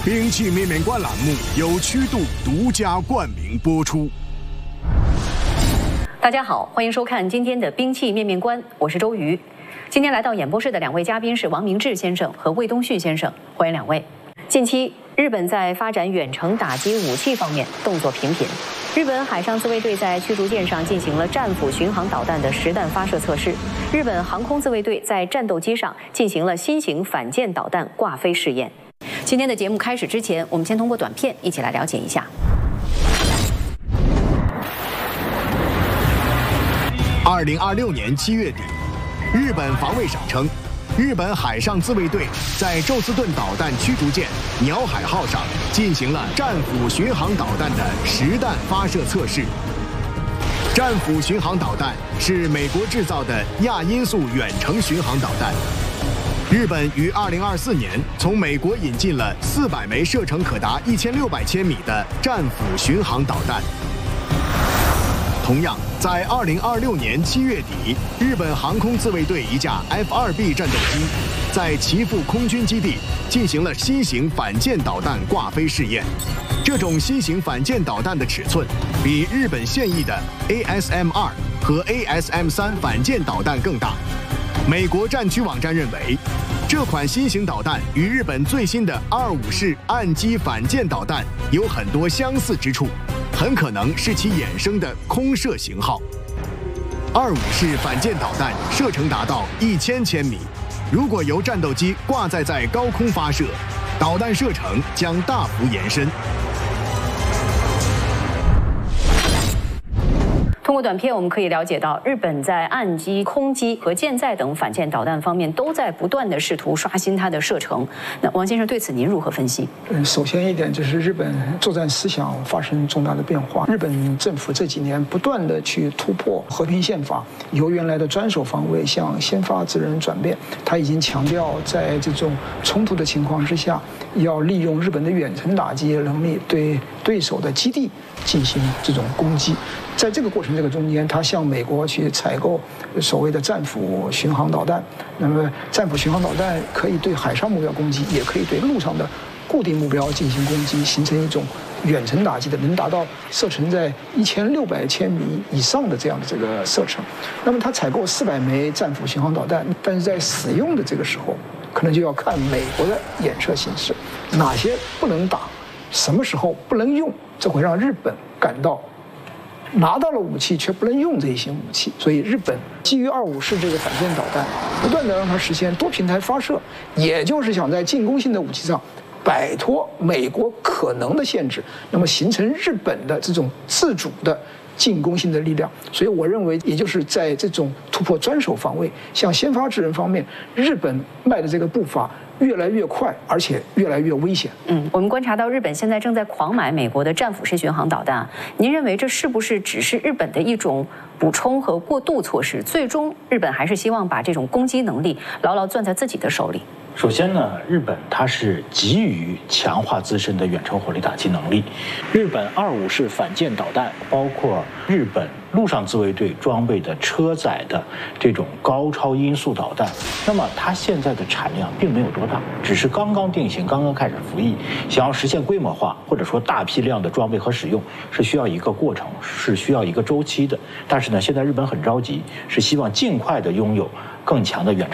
兵器面面观栏目由曲度独家冠名播出。 大家好，欢迎收看今天的兵器面面观，我是周瑜。今天来到演播室的两位嘉宾是王明志先生和魏东旭先生，欢迎两位。近期，日本在发展远程打击武器方面动作频频。日本海上自卫队在驱逐舰上进行了战斧巡航导弹的实弹发射测试。日本航空自卫队在战斗机上进行了新型反舰导弹挂飞试验。今天的节目开始之前，我们先通过短片一起来了解一下。 2026年7月底，日本防卫省称，日本海上自卫队在宙斯盾导弹驱逐舰“鸟海号”上进行了战斧巡航导弹的实弹发射测试。战斧巡航导弹是美国制造的亚音速远程巡航导弹。日本于2024年从美国引进了400枚射程可达1600千米的战斧巡航导弹。同样，在2026年7月底，日本航空自卫队一架 F-2B 战斗机在岐阜空军基地进行了新型反舰导弹挂飞试验。这种新型反舰导弹的尺寸比日本现役的 ASM-2 和 ASM-3 反舰导弹更大。美国战区网站认为，这款新型导弹与日本最新的25式岸基反舰导弹有很多相似之处，很可能是其衍生的空射型号。25式反舰导弹射程达到1000千米，如果由战斗机挂载在高空发射，导弹射程将大幅延伸。 通过短片，我们可以了解到，日本在岸基、空基和舰载等反舰导弹方面都在不断地试图刷新它的射程。那王先生对此您如何分析？ 首先一点就是日本作战思想发生重大的变化。日本政府这几年不断地去突破和平宪法，由原来的专守防卫向先发制人转变。他已经强调，在这种冲突的情况之下，要利用日本的远程打击能力对对手的基地进行这种攻击。在这个过程中间，他向美国去采购所谓的战斧巡航导弹。那么，战斧巡航导弹可以对海上目标攻击，也可以对陆上的固定目标进行攻击，形成一种远程打击的，能达到射程在1600千米以上的这样的这个射程。那么，他采购400枚战斧巡航导弹，但是在使用的这个时候，可能就要看美国的演射形式，哪些不能打，什么时候不能用，这会让日本感到拿到了武器却不能用这一些武器，所以日本基于25式这个反舰导弹，不断地让它实现多平台发射，也就是想在进攻性的武器上摆脱美国可能的限制，那么形成日本的这种自主的进攻性的力量。所以我认为，也就是在这种突破专守防卫向先发制人方面，日本迈的这个步伐越来越快，而且越来越危险。 我们观察到日本现在正在狂买美国的战斧式巡航导弹，您认为这是不是只是日本的一种补充和过渡措施？最终日本还是希望把这种攻击能力牢牢攥在自己的手里。 首先呢，日本它是急于强化自身的远程火力打击能力。日本25式反舰导弹，包括日本陆上自卫队装备的车载的这种高超音速导弹，那么它现在的产量并没有多大，只是刚刚定型，刚刚开始服役。想要实现规模化或者说大批量的装备和使用，是需要一个过程，是需要一个周期的。但是呢，现在日本很着急，是希望尽快的拥有更强的远程